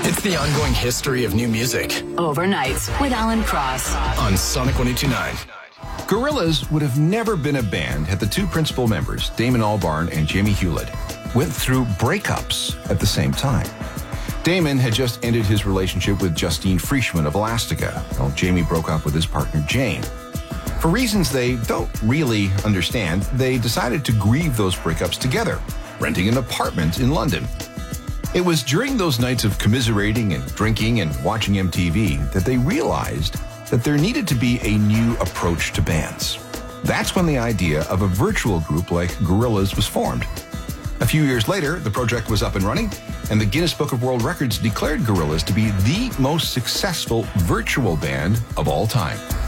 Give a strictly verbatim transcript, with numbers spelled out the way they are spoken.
It's the ongoing history of new music. Overnights with Alan Cross. On Sonic one oh two point nine. Gorillaz would have never been a band had the two principal members, Damon Albarn and Jamie Hewlett, went through breakups at the same time. Damon had just ended his relationship with Justine Frischmann of Elastica, while Jamie broke up with his partner Jane. For reasons they don't really understand, they decided to grieve those breakups together, renting an apartment in London. It was during those nights of commiserating and drinking and watching M T V that they realized that there needed to be a new approach to bands. That's when the idea of a virtual group like Gorillaz was formed. A few years later, the project was up and running, and the Guinness Book of World Records declared Gorillaz to be the most successful virtual band of all time.